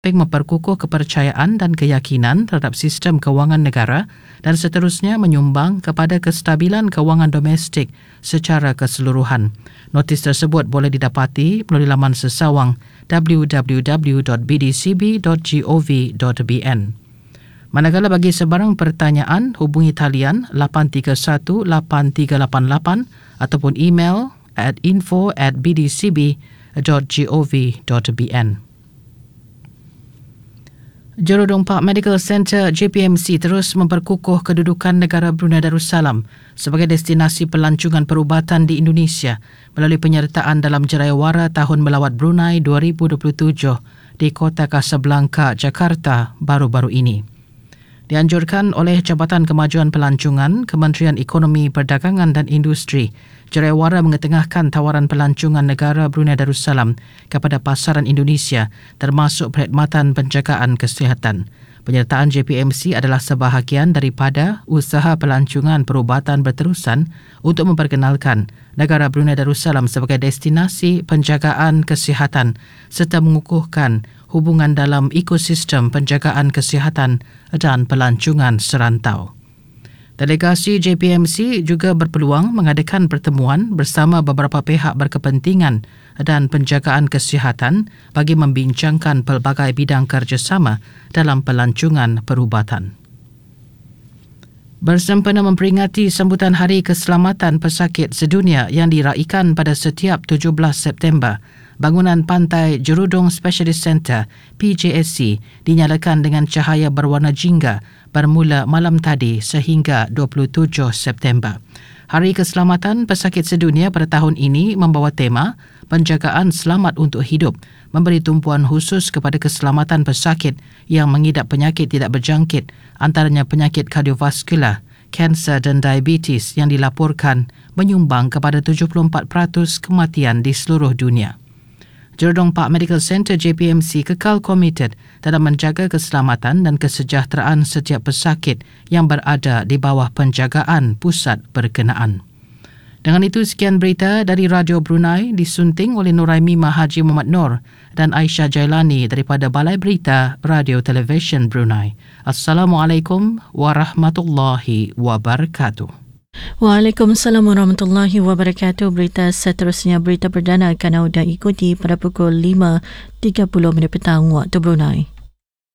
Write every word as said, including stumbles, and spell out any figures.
memperkukuh kepercayaan dan keyakinan terhadap sistem kewangan negara dan seterusnya menyumbang kepada kestabilan kewangan domestik secara keseluruhan. Notis tersebut boleh didapati melalui laman sesawang w w w dot b d c b dot gov dot b n. Manakala bagi sebarang pertanyaan, hubungi talian lapan tiga satu lapan tiga lapan lapan ataupun email at info at b d c b dot gov dot b n. Jurudong Park Medical Center J P M C terus memperkukuh kedudukan negara Brunei Darussalam sebagai destinasi pelancongan perubatan di Indonesia melalui penyertaan dalam Jarayawara Tahun Melawat Brunei dua ribu dua puluh tujuh di Kota Casablanca, Jakarta baru-baru ini. Dianjurkan oleh Jabatan Kemajuan Pelancongan, Kementerian Ekonomi, Perdagangan dan Industri, Jarayawara mengetengahkan tawaran pelancongan negara Brunei Darussalam kepada pasaran Indonesia termasuk perkhidmatan penjagaan kesihatan. Penyertaan J P M C adalah sebahagian daripada usaha pelancongan perubatan berterusan untuk memperkenalkan negara Brunei Darussalam sebagai destinasi penjagaan kesihatan serta mengukuhkan hubungan dalam ekosistem penjagaan kesihatan dan pelancongan serantau. Delegasi J P M C juga berpeluang mengadakan pertemuan bersama beberapa pihak berkepentingan dan penjagaan kesihatan bagi membincangkan pelbagai bidang kerjasama dalam pelancongan perubatan. Bersempena memperingati sambutan Hari Keselamatan Pesakit Sedunia yang diraikan pada setiap tujuh belas September, bangunan pantai Jurudong Specialist Centre P J S C dinyalakan dengan cahaya berwarna jingga bermula malam tadi sehingga dua puluh tujuh September. Hari Keselamatan Pesakit Sedunia pada tahun ini membawa tema Penjagaan Selamat untuk Hidup, memberi tumpuan khusus kepada keselamatan pesakit yang mengidap penyakit tidak berjangkit, antaranya penyakit kardiovaskular, kanser dan diabetes yang dilaporkan menyumbang kepada tujuh puluh empat peratus kematian di seluruh dunia. Jurudong Park Medical Center J P M C kekal komited dalam menjaga keselamatan dan kesejahteraan setiap pesakit yang berada di bawah penjagaan pusat berkenaan. Dengan itu, sekian berita dari Radio Brunei disunting oleh Nuraimimah Haji Muhammad Nur dan Aisyah Jailani daripada Balai Berita Radio Television Brunei. Assalamualaikum warahmatullahi wabarakatuh. Waalaikumsalam warahmatullahi wabarakatuh. Berita seterusnya, berita perdana akan anda ikuti pada pukul lima tiga puluh minit petang waktu Brunei.